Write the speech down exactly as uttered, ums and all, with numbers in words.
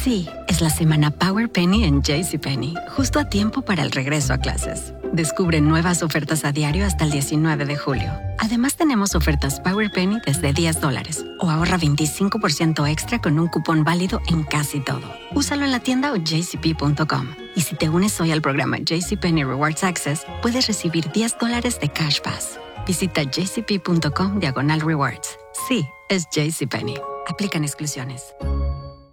Sí, es la semana Power Penny en JCPenney, justo a tiempo para el regreso a clases. Descubre nuevas ofertas a diario hasta el diecinueve de julio. Además, tenemos ofertas Power Penny desde diez dólares o ahorra veinticinco por ciento extra con un cupón válido en casi todo. Úsalo en la tienda o j c p punto com. Y si te unes hoy al programa JCPenney Rewards Access, puedes recibir diez dólares de Cash Pass. Visita j c p punto com diagonal rewards. Sí, es JCPenney. Aplican exclusiones.